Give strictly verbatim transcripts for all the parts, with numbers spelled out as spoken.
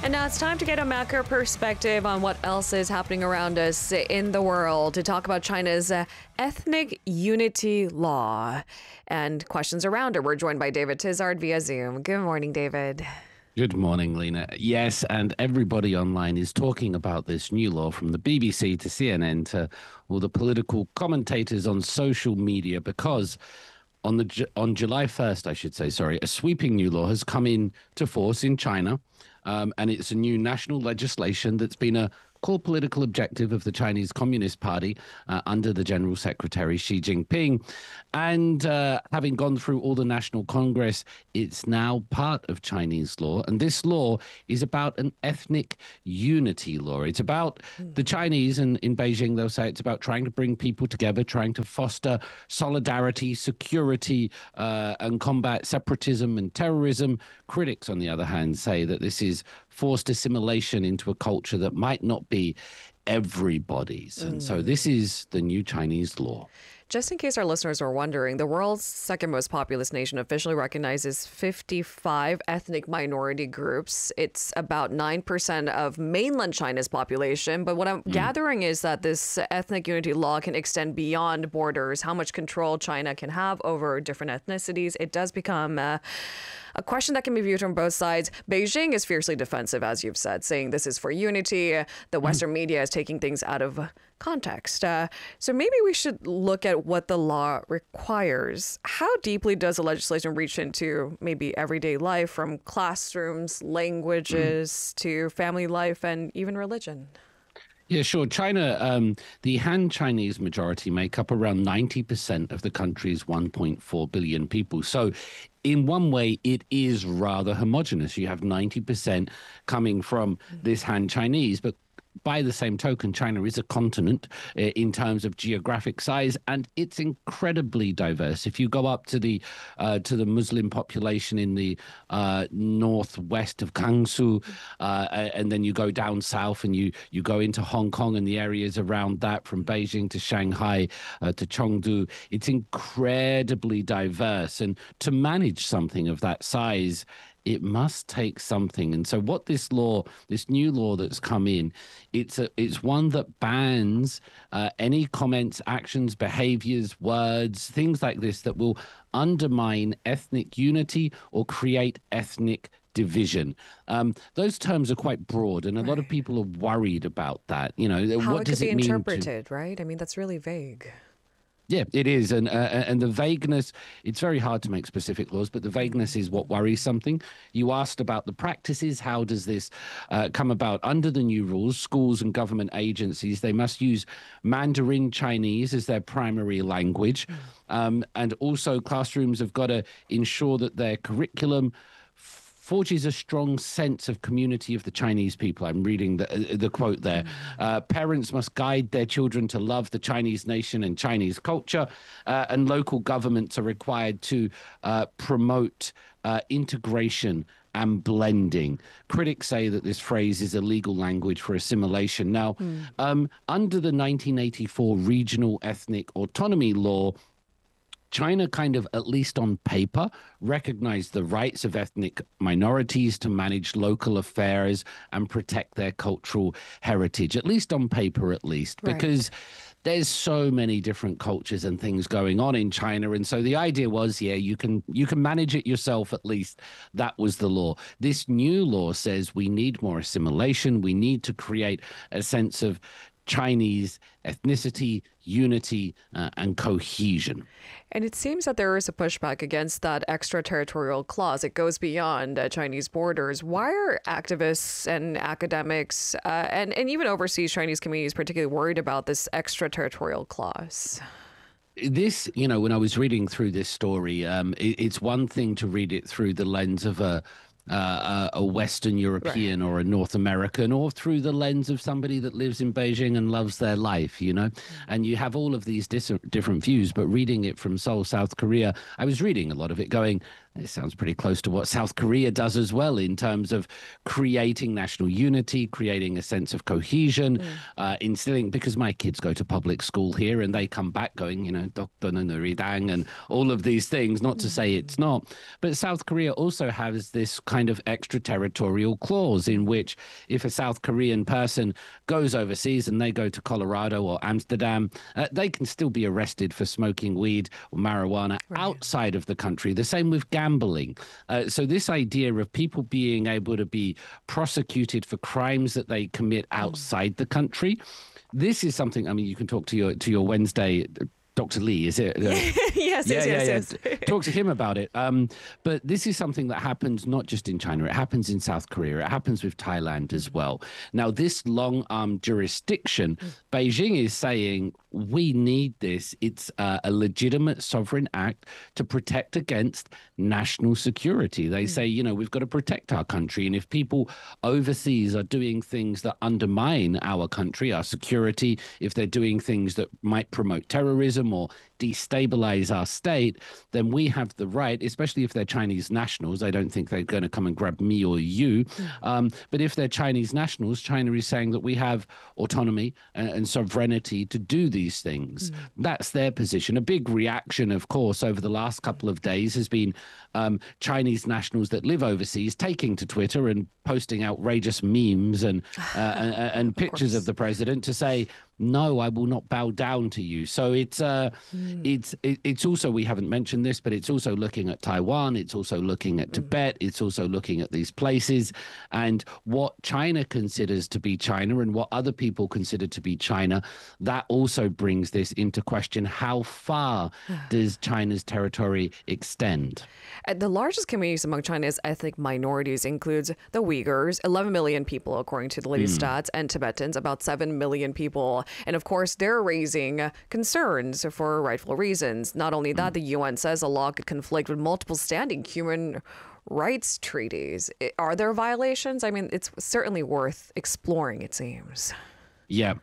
And now it's time to get a macro perspective on what else is happening around us in the world to talk about China's uh, ethnic unity law and questions around it. We're joined by David Tizard via Zoom. Good morning, David. Good morning, Lena. Yes, and everybody online is talking about this new law, from the B B C to C N N to all the political commentators on social media, because on the on July first, I should say, sorry, a sweeping new law has come into force in China. Um, and it's a new national legislation that's been a core political objective of the Chinese Communist Party uh, under the General Secretary Xi Jinping. And uh, having gone through all the National Congress, it's now part of Chinese law. And this law is about an ethnic unity law. It's about the Chinese, and in Beijing, they'll say it's about trying to bring people together, trying to foster solidarity, security, uh, and combat separatism and terrorism. Critics, on the other hand, say that this is forced assimilation into a culture that might not be everybody's. And so this is the new Chinese law. Just in case our listeners are wondering, the world's second most populous nation officially recognizes fifty-five ethnic minority groups. It's about nine percent of mainland China's population. But what I'm mm. gathering is that this ethnic unity law can extend beyond borders, how much control China can have over different ethnicities. It does become uh, a question that can be viewed from both sides. Beijing is fiercely defensive, as you've said, saying this is for unity. The Western mm. media is taking things out of context. Uh, so maybe we should look at what the law requires. How deeply does the legislation reach into maybe everyday life, from classrooms, languages, mm. to family life, and even religion? Yeah, sure. China, um, the Han Chinese majority make up around ninety percent of the country's one point four billion people. So in one way, it is rather homogenous. You have ninety percent coming from this Han Chinese, but by the same token, China is a continent uh, in terms of geographic size, and it's incredibly diverse. If you go up to the uh, to the Muslim population in the uh, northwest of Gansu, uh, and then you go down south and you you go into Hong Kong and the areas around that, from Beijing to Shanghai uh, to Chengdu, it's incredibly diverse. And to manage something of that size, it must take something. And so what this law, this new law that's come in, it's a, it's one that bans uh, any comments, actions, behaviors, words, things like this that will undermine ethnic unity or create ethnic division. Um, those terms are quite broad, and a lot of people are worried about that. You know, How what it does could be it mean? interpreted, to... right? I mean, that's really vague. Yeah, it is. And uh, and the vagueness, it's very hard to make specific laws, but the vagueness is what worries something. You asked about the practices. How does this uh, come about under the new rules? Schools and government agencies, they must use Mandarin Chinese as their primary language. Um, and also classrooms have got to ensure that their curriculum forges a strong sense of community of the Chinese people. I'm reading the the quote there. Uh, parents must guide their children to love the Chinese nation and Chinese culture, uh, and local governments are required to uh, promote uh, integration and blending. Critics say that this phrase is a legal language for assimilation. Now, mm. um, under the nineteen eighty-four Regional Ethnic Autonomy Law, China kind of, at least on paper, recognized the rights of ethnic minorities to manage local affairs and protect their cultural heritage, at least on paper, at least, right. because there's so many different cultures and things going on in China. And so the idea was, yeah, you can you can manage it yourself, at least. That was the law. This new law says we need more assimilation. We need to create a sense of Chinese ethnicity, unity, uh, and cohesion. And it seems that there is a pushback against that extraterritorial clause. It goes beyond uh, Chinese borders. Why are activists and academics uh, and, and even overseas Chinese communities particularly worried about this extraterritorial clause? This, you know, when I was reading through this story, um, it, it's one thing to read it through the lens of a Uh, a Western European right. or a North American, or through the lens of somebody that lives in Beijing and loves their life, you know, and you have all of these dis- different views. But reading it from Seoul, South Korea, I was reading a lot of it going, It sounds pretty close to what South Korea does as well in terms of creating national unity, creating a sense of cohesion, mm. uh, instilling, because my kids go to public school here and they come back going, you know, Doctor Nuridang and all of these things, not to say it's not. But South Korea also has this kind of extraterritorial clause in which if a South Korean person goes overseas and they go to Colorado or Amsterdam, uh, they can still be arrested for smoking weed or marijuana right. outside of the country. The same with gambling. Uh, so this idea of people being able to be prosecuted for crimes that they commit outside the country, this is something, I mean, you can talk to your to your Wednesday Doctor Lee, is it? Uh, yes, yeah, yes, yeah, yes, yeah. yes. Talk to him about it. Um, but this is something that happens not just in China. It happens in South Korea. It happens with Thailand as well. Now, this long-arm jurisdiction, mm. Beijing is saying, we need this. It's uh, a legitimate sovereign act to protect against national security. They mm. say, you know, we've got to protect our country. And if people overseas are doing things that undermine our country, our security, if they're doing things that might promote terrorism or destabilize our state, then we have the right, especially if they're Chinese nationals. I don't think they're going to come and grab me or you. Um, but if they're Chinese nationals, China is saying that we have autonomy and, and sovereignty to do these things. Mm. That's their position. A big reaction, of course, over the last couple of days has been um, Chinese nationals that live overseas taking to Twitter and posting outrageous memes and, uh, and, and pictures of, of the president to say, no, I will not bow down to you. So it's uh, mm. it's it, it's also, we haven't mentioned this, but it's also looking at Taiwan. It's also looking at mm. Tibet. It's also looking at these places and what China considers to be China and what other people consider to be China. That also brings this into question. How far does China's territory extend? The largest communities among China's ethnic minorities includes the Uyghurs, eleven million people, according to the latest mm. stats, and Tibetans, about seven million people. And of course, they're raising concerns for rightful reasons. Not only that, mm. the U N says a law could conflict with multiple standing human rights treaties. Are there violations? I mean, it's certainly worth exploring, it seems. Yeah.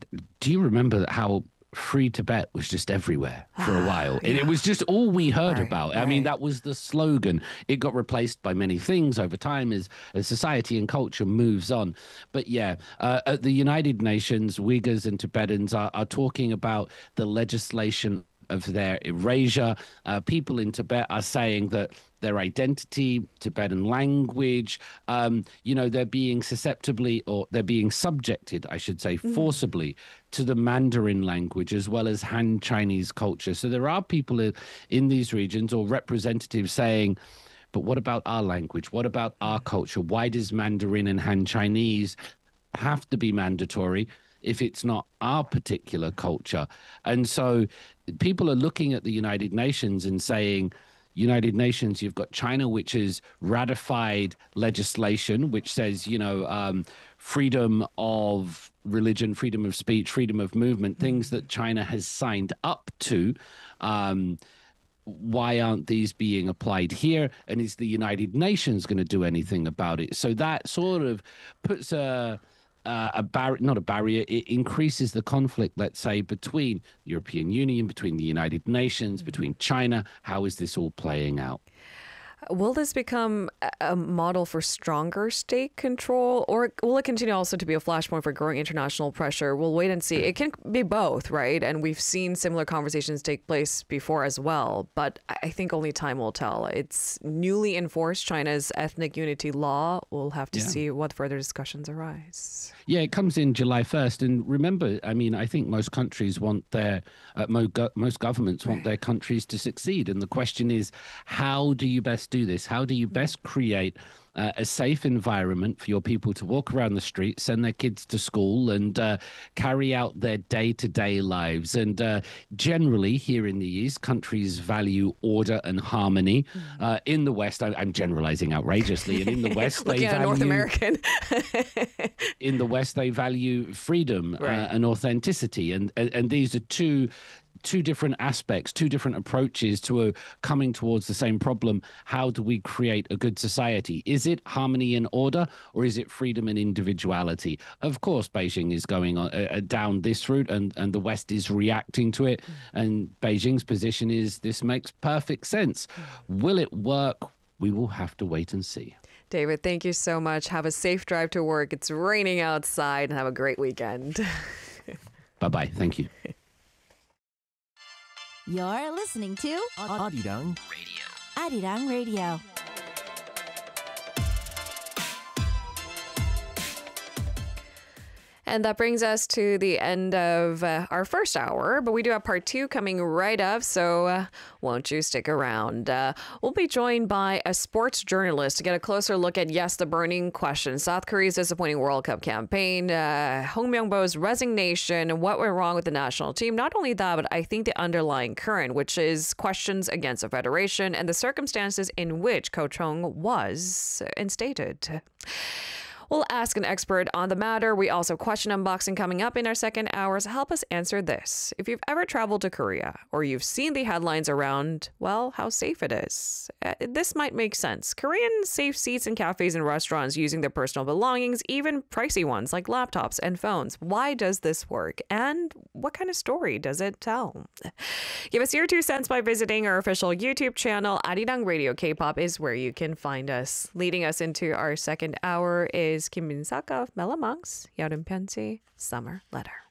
Do you remember how Free Tibet was just everywhere for a while? Yeah. It, it was just all we heard right, about. I right. mean, that was the slogan. It got replaced by many things over time as, as society and culture moves on. But yeah, uh, at the United Nations, Uyghurs and Tibetans are, are talking about the legislation of their erasure. Uh, people in Tibet are saying that their identity, Tibetan language, um, you know, they're being susceptibly, or they're being subjected, I should say, forcibly mm. to the Mandarin language as well as Han Chinese culture. So there are people in, in these regions or representatives saying, but what about our language? What about our culture? Why does Mandarin and Han Chinese have to be mandatory if it's not our particular culture? And so people are looking at the United Nations and saying, United Nations, you've got China, which has ratified legislation which says, you know, um, freedom of religion, freedom of speech, freedom of movement, things that China has signed up to. Um, why aren't these being applied here? And is the United Nations going to do anything about it? So that sort of puts a... Uh, a bar- not a barrier, it increases the conflict, let's say, between the European Union, between the United Nations, between China. How is this all playing out? Will this become a model for stronger state control, or will it continue also to be a flashpoint for growing international pressure? We'll wait and see. It can be both, right? And we've seen similar conversations take place before as well, but I think only time will tell. It's newly enforced China's ethnic unity law. We'll have to yeah. see what further discussions arise. Yeah, it comes in July first. And remember, I mean, I think most countries want their, uh, mo- go- most governments want right. their countries to succeed. And the question is, how do you best do this? How do you best create uh, a safe environment for your people to walk around the street, send their kids to school, and uh, carry out their day-to-day lives? And uh, generally, here in the East, countries value order and harmony. Uh, in the West, I, I'm generalizing outrageously, and in the West, they value North American. in the West, they value freedom right. uh, and authenticity, and, and and these are two two different aspects, two different approaches to a, coming towards the same problem. How do we create a good society? Is it harmony and order, or is it freedom and individuality? Of course, Beijing is going on, uh, down this route, and, and the West is reacting to it. And Beijing's position is this makes perfect sense. Will it work? We will have to wait and see. David, thank you so much. Have a safe drive to work. It's raining outside, and have a great weekend. Bye-bye. Thank you. You're listening to Arirang Radio. Arirang Radio. And that brings us to the end of uh, our first hour, but we do have part two coming right up, so uh, won't you stick around? Uh, we'll be joined by a sports journalist to get a closer look at, yes, the burning question, South Korea's disappointing World Cup campaign, uh, Hong Myung-bo's resignation, what went wrong with the national team. Not only that, but I think the underlying current, which is questions against the federation and the circumstances in which Coach Hong was instated. We'll ask an expert on the matter. We also question unboxing coming up in our second hour. So help us answer this. If you've ever traveled to Korea or you've seen the headlines around, well, how safe it is, uh, this might make sense. Koreans save seats in cafes and restaurants using their personal belongings, even pricey ones like laptops and phones. Why does this work? And what kind of story does it tell? Give us your two cents by visiting our official YouTube channel. Arirang Radio K-pop is where you can find us. Leading us into our second hour is Kim Min-sak of Melomonks, 여름 편지, Summer Letter.